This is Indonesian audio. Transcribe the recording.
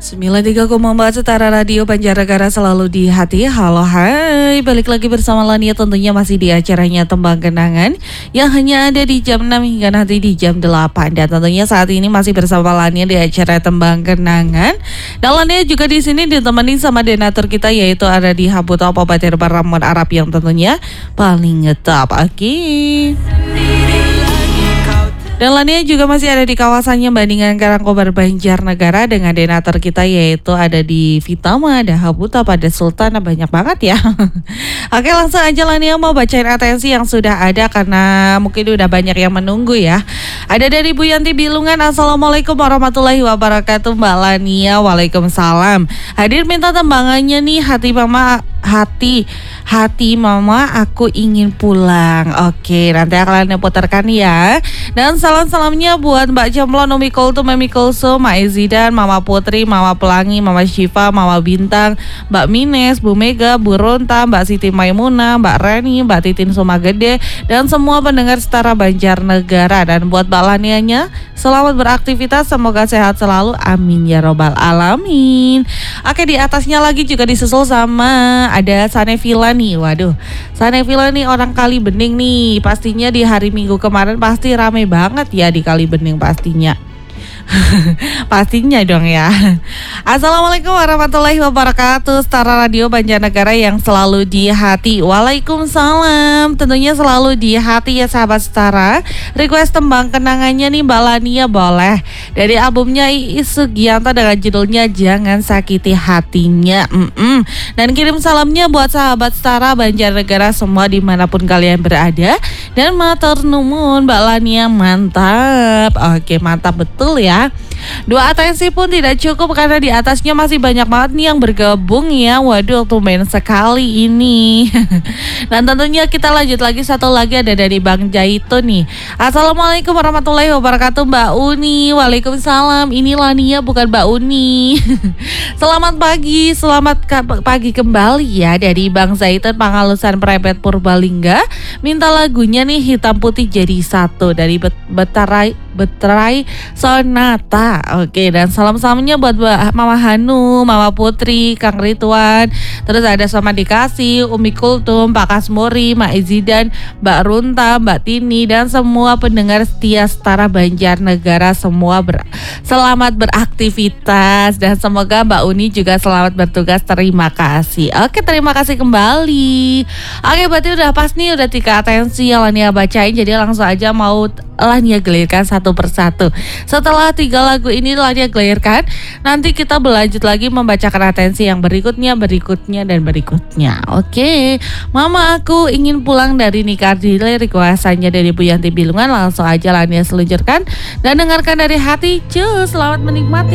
93,4 Setara Radio Banjarnegara selalu di hati. Halo hai, balik lagi bersama Lania tentunya masih di acaranya Tembang Kenangan yang hanya ada di jam 6 hingga nanti di jam 8. Dan tentunya saat ini masih bersama Lania di acara Tembang Kenangan. Dan Lania juga di sini ditemani sama donatur kita yaitu ada di Habuta Papatir Ramuan Arab yang tentunya paling ngetop. Oke. Dan Lania juga masih ada di kawasannya Bandingan Karangkobar Banjarnegara dengan donatur kita yaitu ada di Vitama, ada Habuta, pada Sultan, banyak banget ya. Oke, langsung aja Lania mau bacain atensi yang sudah ada karena mungkin udah banyak yang menunggu ya. Ada dari Bu Yanti Bilungan, Assalamualaikum warahmatullahi wabarakatuh Mbak Lania. Waalaikumsalam. Hadir minta tembangannya nih, hati mama aku ingin pulang. Oke, nanti akan putarkan ya. Dan salam-salamnya buat Mbak Jamlon, Umi Kultum, Mami Kulsum, Mak Ezidan, Mama Putri, Mama Pelangi, Mama Syifa, Mama Bintang, Mbak Mines, Bu Mega, Bu Ronta, Mbak Siti Maimunah, Mbak Reni, Mbak Titin Sumagede, dan semua pendengar Setara Banjarnegara. Dan buat Mbak Lanianya, selamat beraktivitas, semoga sehat selalu, amin ya robbal alamin. Oke, di atasnya lagi juga disusul sama ada Sanevila nih. Waduh, Sanevila nih orang Kali Bening nih. Pastinya di hari Minggu kemarin pasti rame banget ya di Kali Bening pastinya. Pastinya dong ya. Assalamualaikum warahmatullahi wabarakatuh. Setara Radio Banjarnegara yang selalu di hati. Waalaikumsalam. Tentunya selalu di hati ya sahabat Setara. Request tembang kenangannya nih Mbak Lania boleh dari albumnya Iis Sugianto dengan judulnya Jangan Sakiti Hatinya. Dan kirim salamnya buat sahabat Setara Banjarnegara semua dimanapun kalian berada. Dan matur nuwun Mbak Lania, mantap. Oke, mantap betul ya. Dua atensi pun tidak cukup karena di atasnya masih banyak banget nih yang bergabung ya. Waduh, tumben sekali ini. Dan tentunya kita lanjut lagi, satu lagi ada dari Bang Jaito nih. Assalamualaikum warahmatullahi wabarakatuh Mbak Uni. Waalaikumsalam. Ini Lania bukan Mbak Uni. Selamat pagi, selamat pagi kembali ya dari Bang Zaitun Pangalusan Prepet Purbalingga. Minta lagunya nih Hitam Putih Jadi Satu dari Beterai Sonata. Oke, dan salam-salamnya buat Mama Hanu, Mama Putri, Kang Ridwan. Terus ada sama dikasih Umi Kultum, Pak Kasmuri, Mak Ezidan, Mbak Runta, Mbak Tini, dan semua pendengar setia Setara Banjarnegara semua selamat beraktivitas dan semoga Mbak Uni juga selamat bertugas. Terima kasih. Oke, terima kasih kembali. Oke, berarti udah pas nih, udah 3 atensi yang Lania bacain, jadi langsung aja mau Lania gelirkan satu persatu. Setelah 3 lagu ini Lania gelirkan, nanti kita berlanjut lagi membacakan atensi yang berikutnya. Oke, Mama Aku Ingin Pulang dari Nikah Dile, requestannya dari Bu Yanti Bilungan. Langsung aja Lania seluncurkan dan dengarkan dari hati. Cus, selamat menikmati.